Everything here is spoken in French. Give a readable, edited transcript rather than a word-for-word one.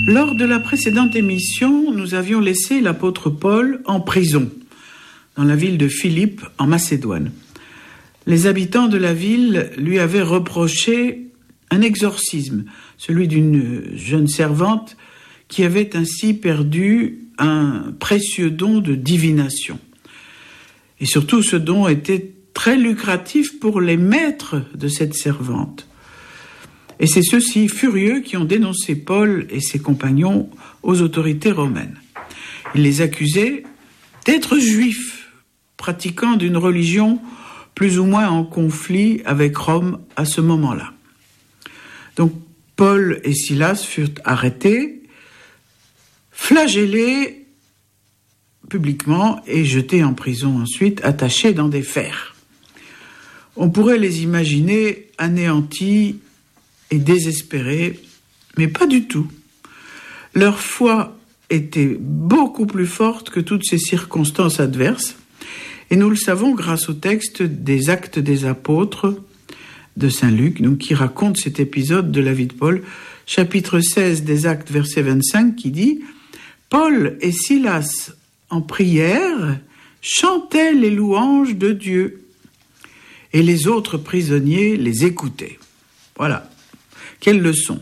Lors de la précédente émission, nous avions laissé l'apôtre Paul en prison, dans la ville de Philippe, en Macédoine. Les habitants de la ville lui avaient reproché un exorcisme, celui d'une jeune servante qui avait ainsi perdu un précieux don de divination. Et surtout, ce don était très lucratif pour les maîtres de cette servante. Et c'est ceux-ci, furieux, qui ont dénoncé Paul et ses compagnons aux autorités romaines. Ils les accusaient d'être juifs, pratiquant d'une religion plus ou moins en conflit avec Rome à ce moment-là. Donc Paul et Silas furent arrêtés, flagellés publiquement et jetés en prison ensuite, attachés dans des fers. On pourrait les imaginer anéantis et désespérés, mais pas du tout. Leur foi était beaucoup plus forte que toutes ces circonstances adverses, et nous le savons grâce au texte des Actes des Apôtres de Saint Luc, donc, qui raconte cet épisode de la vie de Paul, chapitre 16 des Actes, verset 25, qui dit « Paul et Silas, en prière, chantaient les louanges de Dieu, et les autres prisonniers les écoutaient. » Voilà. Quelle leçon!